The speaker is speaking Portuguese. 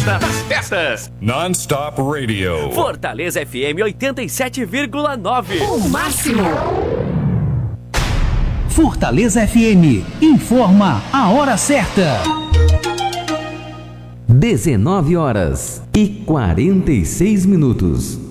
festa das festas. Non-Stop Radio. Fortaleza FM 87,9. O máximo. Fortaleza FM informa a hora certa. 19 horas e 46 minutos.